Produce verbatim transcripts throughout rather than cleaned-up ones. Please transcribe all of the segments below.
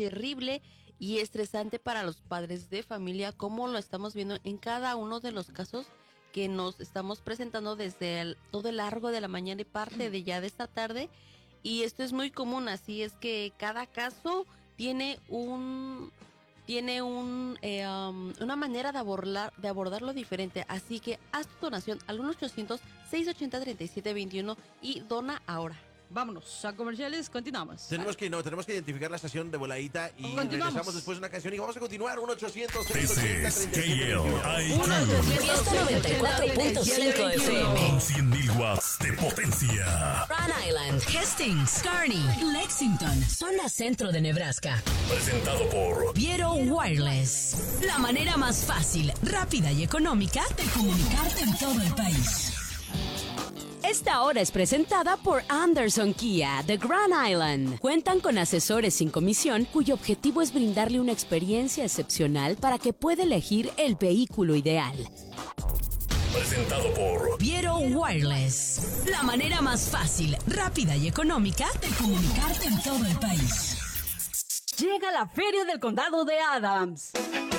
terrible y estresante para los padres de familia, como lo estamos viendo en cada uno de los casos que nos estamos presentando desde el, todo el largo de la mañana y parte de ya de esta tarde. Y esto es muy común, así es que cada caso tiene un tiene un eh, um, una manera de abordar de abordarlo diferente. Así que haz tu donación al uno ochocientos, seiscientos ochenta, treinta y siete veintiuno y dona ahora. Vámonos a comerciales, continuamos. Tenemos que, no, tenemos que identificar la estación de voladita y regresamos después de una canción y vamos a continuar. uno ochocientos, Este es K L I Q noventa y cuatro punto cinco F M. con cien mil watts de potencia. Rhode Island, Hastings, Kearney, Lexington, zona centro de Nebraska. Presentado por Viero Wireless. La manera más fácil, rápida y económica de comunicarte en todo el país. Esta hora es presentada por Anderson Kia de Grand Island. Cuentan con asesores sin comisión cuyo objetivo es brindarle una experiencia excepcional para que pueda elegir el vehículo ideal. Presentado por Viero Wireless. La manera más fácil, rápida y económica de comunicarte en todo el país. Llega la Feria del Condado de Adams.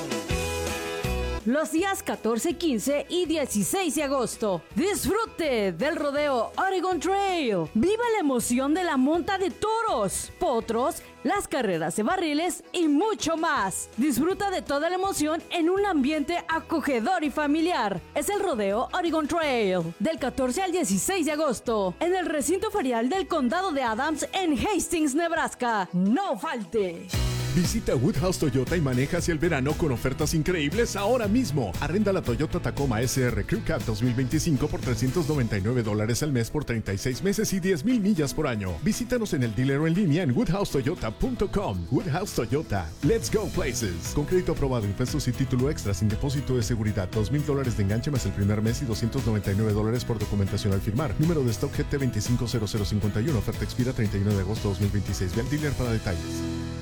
Los días catorce, quince y dieciséis de agosto. Disfrute del rodeo Oregon Trail. Viva la emoción de la monta de toros, potros, las carreras de barriles y mucho más. Disfruta de toda la emoción en un ambiente acogedor y familiar. Es el rodeo Oregon Trail del catorce al dieciséis de agosto en el recinto ferial del Condado de Adams en Hastings, Nebraska. No falte. Visita Woodhouse Toyota y maneja hacia el verano con ofertas increíbles ahora mismo. Arrenda la Toyota Tacoma S R Crew Cab dos mil veinticinco por trescientos noventa y nueve dólares al mes por treinta y seis meses y diez mil millas por año. Visítanos en el dealer o en línea en woodhouse toyota punto com. Woodhouse Toyota. Let's go places. Con crédito aprobado, impuestos y título extra sin depósito de seguridad. dos mil dólares de enganche más el primer mes y doscientos noventa y nueve dólares por documentación al firmar. Número de stock G T veinticinco cero cero cincuenta y uno. Oferta expira treinta y uno de agosto de dos mil veintiséis. Ve al dealer para detalles.